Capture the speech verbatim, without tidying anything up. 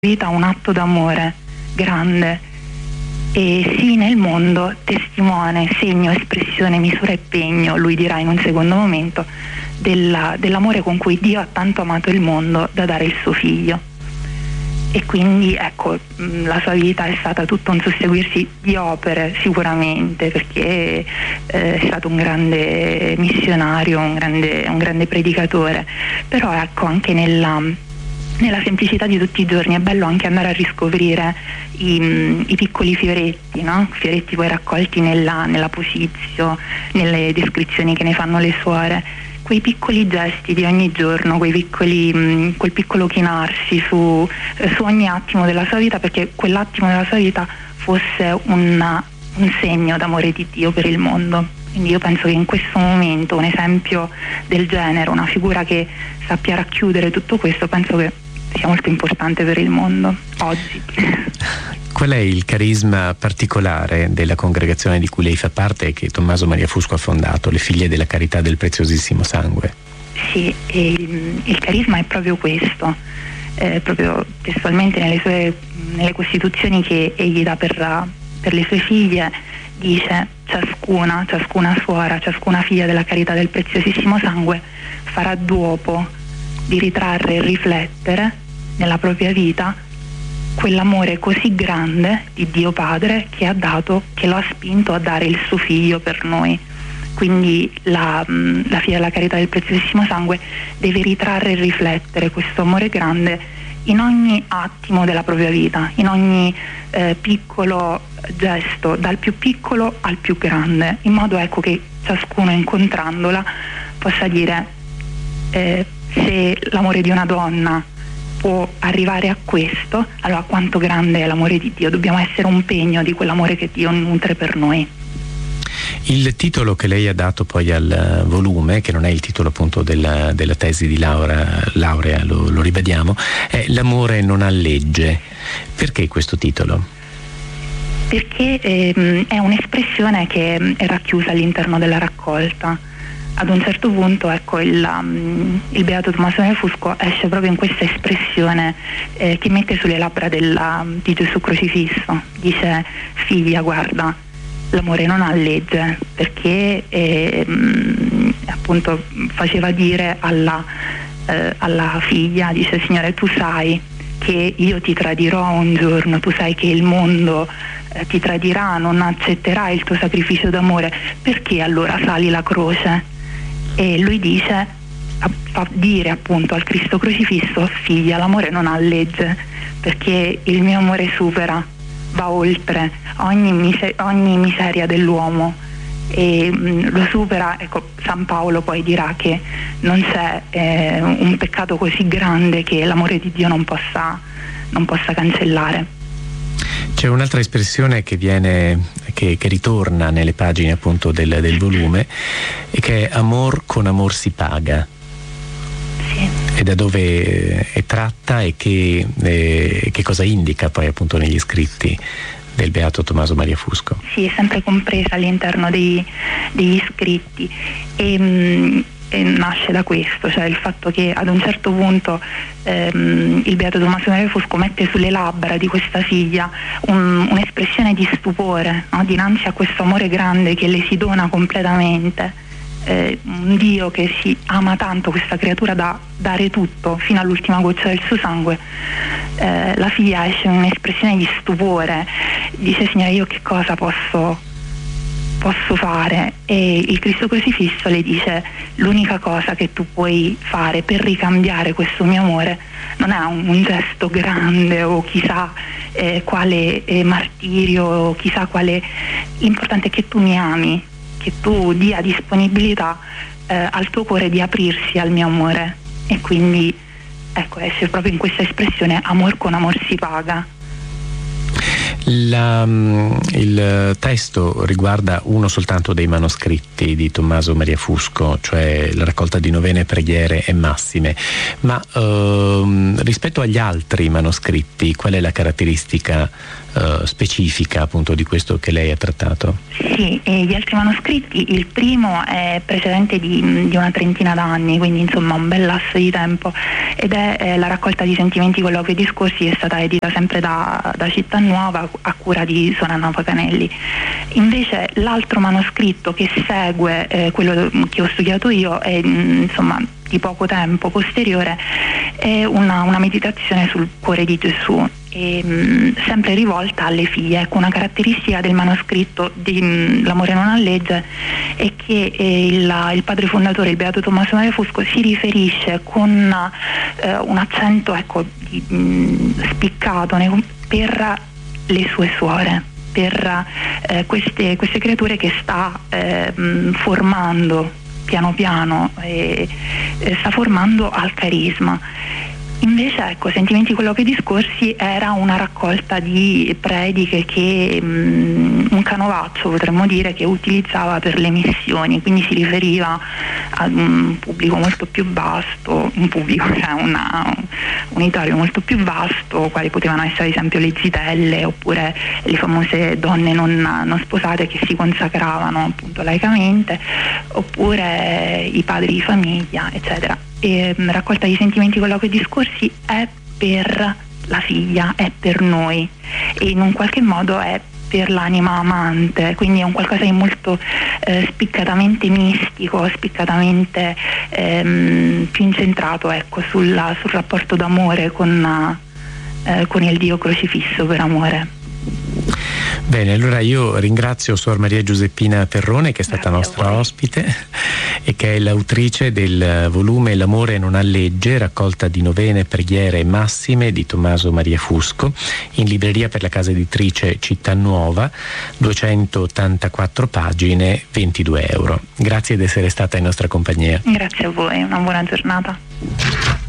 vita un atto d'amore grande, e sì nel mondo testimone, segno, espressione, misura e pegno, lui dirà in un secondo momento, della, dell'amore con cui Dio ha tanto amato il mondo da dare il suo figlio. E quindi ecco, la sua vita è stata tutto un susseguirsi di opere sicuramente, perché eh, è stato un grande missionario, un grande, un grande predicatore, però ecco anche nella, nella semplicità di tutti i giorni è bello anche andare a riscoprire i, i piccoli fioretti, no? Fioretti poi raccolti nella, nella posizio, nelle descrizioni che ne fanno le suore, quei piccoli gesti di ogni giorno, quei piccoli, mh, quel piccolo chinarsi su, eh, su ogni attimo della sua vita, perché quell'attimo della sua vita fosse una, un segno d'amore di Dio per il mondo. Quindi io penso che in questo momento un esempio del genere, una figura che sappia racchiudere tutto questo, penso che sia molto importante per il mondo oggi. Qual è il carisma particolare della congregazione di cui lei fa parte e che Tommaso Maria Fusco ha fondato, le Figlie della Carità del Preziosissimo Sangue? Sì, il, il carisma è proprio questo, eh, proprio testualmente nelle sue nelle costituzioni che egli dà per, per le sue figlie, dice: ciascuna, ciascuna suora, ciascuna figlia della Carità del Preziosissimo Sangue farà d'uopo di ritrarre e riflettere nella propria vita quell'amore così grande di Dio Padre che ha dato, che lo ha spinto a dare il suo figlio per noi. Quindi la, la figlia della Carità del Preziosissimo Sangue deve ritrarre e riflettere questo amore grande in ogni attimo della propria vita, in ogni eh, piccolo gesto, dal più piccolo al più grande, in modo ecco che ciascuno incontrandola possa dire eh, se l'amore di una donna può arrivare a questo, allora quanto grande è l'amore di Dio. Dobbiamo essere un pegno di quell'amore che Dio nutre per noi. Il titolo che lei ha dato poi al volume, che non è il titolo appunto della, della tesi di laurea, laurea lo, lo ribadiamo, è L'amore non ha legge. Perché questo titolo? Perché ehm, è un'espressione che è racchiusa all'interno della raccolta. Ad un certo punto ecco il, um, il Beato Tommaso Maria Fusco esce proprio in questa espressione eh, che mette sulle labbra della, di Gesù crocifisso. Dice: figlia, guarda, l'amore non ha legge, perché eh, mh, appunto faceva dire alla, eh, alla figlia, dice: Signore, tu sai che io ti tradirò un giorno, tu sai che il mondo eh, ti tradirà, non accetterà il tuo sacrificio d'amore, perché allora sali la croce? E lui dice, fa dire appunto al Cristo crocifisso: figlia, l'amore non ha legge, perché il mio amore supera, va oltre ogni, mise- ogni miseria dell'uomo e mh, lo supera. Ecco, San Paolo poi dirà che non c'è eh, un peccato così grande che l'amore di Dio non possa, non possa cancellare. C'è un'altra espressione che viene, che, che ritorna nelle pagine appunto del, del volume, e che è amor con amor si paga. Sì. E da dove è tratta e che, eh, che cosa indica poi appunto negli scritti del Beato Tommaso Maria Fusco? Sì, è sempre compresa all'interno dei, degli scritti e, mh, e nasce da questo, cioè il fatto che ad un certo punto ehm, il Beato Tommaso Maria Fusco mette sulle labbra di questa figlia un, un'espressione di stupore, no? Dinanzi a questo amore grande che le si dona completamente, eh, un Dio che si ama tanto questa creatura da dare tutto fino all'ultima goccia del suo sangue. Eh, la figlia esce in un'espressione di stupore, dice: Signore, io che cosa posso posso fare? E il Cristo crocifisso le dice: l'unica cosa che tu puoi fare per ricambiare questo mio amore non è un, un gesto grande o chissà eh, quale eh, martirio o chissà quale, l'importante è che tu mi ami, che tu dia disponibilità eh, al tuo cuore di aprirsi al mio amore. E quindi ecco, esce proprio in questa espressione: amor con amor si paga. La, il testo riguarda uno soltanto dei manoscritti di Tommaso Maria Fusco, cioè la raccolta di novene, preghiere e massime, ma ehm, rispetto agli altri manoscritti qual è la caratteristica eh, specifica appunto di questo che lei ha trattato? Sì, e gli altri manoscritti, il primo è precedente di, di una trentina d'anni, quindi insomma un bel lasso di tempo, ed è eh, la raccolta di sentimenti, colloqui e discorsi, è stata edita sempre da, da Città Nuova a cura di Sorana Paganelli. Invece l'altro manoscritto che segue eh, quello che ho studiato io è insomma di poco tempo posteriore, è una, una meditazione sul cuore di Gesù, e, mh, sempre rivolta alle figlie. Ecco, una caratteristica del manoscritto di mh, L'amore non ha legge è che eh, il, il padre fondatore, il beato Tommaso Maria Fusco, si riferisce con eh, un accento ecco, di, mh, spiccato nei, per le sue suore, per eh, queste, queste creature che sta eh, mh, formando piano piano e, e sta formando al carisma. Invece ecco, Sentimenti, colloqui e discorsi era una raccolta di prediche che mh, un canovaccio, potremmo dire, che utilizzava per le missioni, quindi si riferiva ad un pubblico molto più vasto, un pubblico, cioè una, un unitario molto più vasto, quali potevano essere ad esempio le zitelle oppure le famose donne non, non sposate che si consacravano appunto laicamente, oppure i padri di famiglia, eccetera. E, mh, raccolta di sentimenti, colloqui e discorsi è per la figlia, è per noi, e in un qualche modo è per l'anima amante, quindi è un qualcosa di molto eh, spiccatamente mistico, spiccatamente ehm, più incentrato ecco, sulla, sul rapporto d'amore con, eh, con il Dio crocifisso per amore. Bene, allora io ringrazio Suor Maria Giuseppina Perrone, che è stata Grazie nostra ospite e che è l'autrice del volume L'amore non ha legge, raccolta di novene, preghiere e massime di Tommaso Maria Fusco, in libreria per la casa editrice Città Nuova, duecentottantaquattro pagine, ventidue euro. Grazie di essere stata in nostra compagnia. Grazie a voi, una buona giornata.